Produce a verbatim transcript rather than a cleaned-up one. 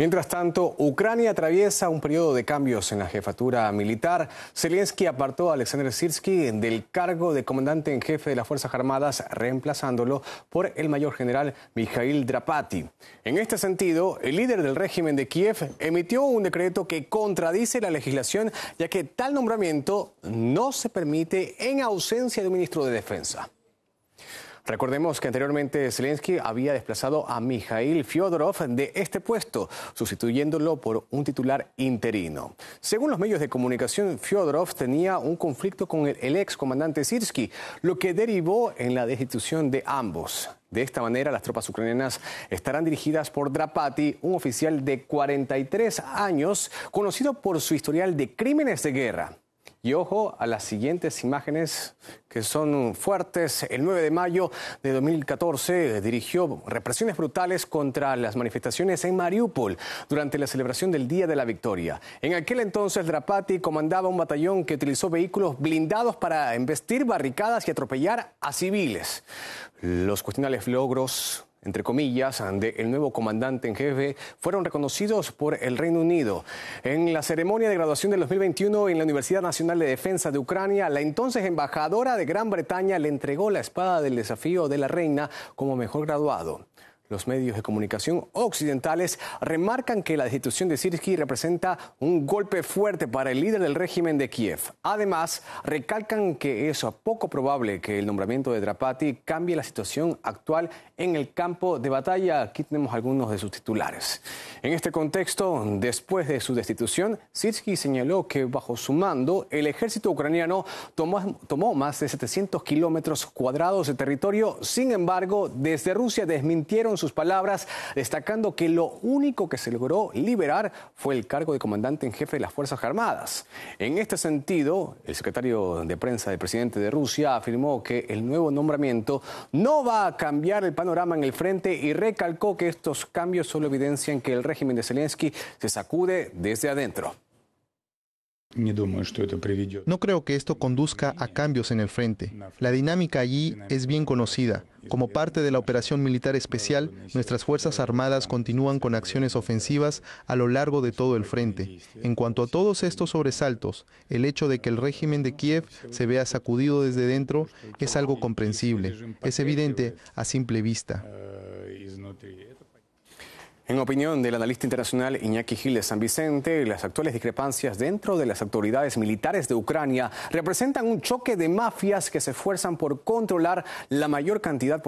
Mientras tanto, Ucrania atraviesa un periodo de cambios en la jefatura militar. Zelensky apartó a Alexander Sirski del cargo de comandante en jefe de las Fuerzas Armadas, reemplazándolo por el mayor general Mikhail Drapati. En este sentido, el líder del régimen de Kiev emitió un decreto que contradice la legislación, ya que tal nombramiento no se permite en ausencia de un ministro de Defensa. Recordemos que anteriormente Zelensky había desplazado a Mikhail Fyodorov de este puesto, sustituyéndolo por un titular interino. Según los medios de comunicación, Fyodorov tenía un conflicto con el, el ex comandante Sirski, lo que derivó en la destitución de ambos. De esta manera, las tropas ucranianas estarán dirigidas por Drapati, un oficial de cuarenta y tres años, conocido por su historial de crímenes de guerra. Y ojo a las siguientes imágenes que son fuertes. El nueve de mayo de dos mil catorce dirigió represiones brutales contra las manifestaciones en Mariupol durante la celebración del Día de la Victoria. En aquel entonces, Drapati comandaba un batallón que utilizó vehículos blindados para embestir barricadas y atropellar a civiles. Los cuestionables logros, entre comillas, del nuevo comandante en jefe fueron reconocidos por el Reino Unido. En la ceremonia de graduación del dos mil veintiuno en la Universidad Nacional de Defensa de Ucrania, la entonces embajadora de Gran Bretaña le entregó la espada del desafío de la reina como mejor graduado. Los medios de comunicación occidentales remarcan que la destitución de Sirski representa un golpe fuerte para el líder del régimen de Kiev. Además, recalcan que es poco probable que el nombramiento de Drapati cambie la situación actual en el campo de batalla. Aquí tenemos algunos de sus titulares. En este contexto, después de su destitución, Sirski señaló que bajo su mando el ejército ucraniano tomó, tomó más de setecientos kilómetros cuadrados de territorio. Sin embargo, desde Rusia desmintieron sus palabras, destacando que lo único que se logró liberar fue el cargo de comandante en jefe de las Fuerzas Armadas. En este sentido, el secretario de prensa del presidente de Rusia afirmó que el nuevo nombramiento no va a cambiar el panorama en el frente y recalcó que estos cambios solo evidencian que el régimen de Zelensky se sacude desde adentro. No creo que esto conduzca a cambios en el frente. La dinámica allí es bien conocida. Como parte de la operación militar especial, nuestras Fuerzas Armadas continúan con acciones ofensivas a lo largo de todo el frente. En cuanto a todos estos sobresaltos, el hecho de que el régimen de Kiev se vea sacudido desde dentro es algo comprensible. Es evidente a simple vista. En opinión del analista internacional Iñaki Gil de San Vicente, las actuales discrepancias dentro de las autoridades militares de Ucrania representan un choque de mafias que se esfuerzan por controlar la mayor cantidad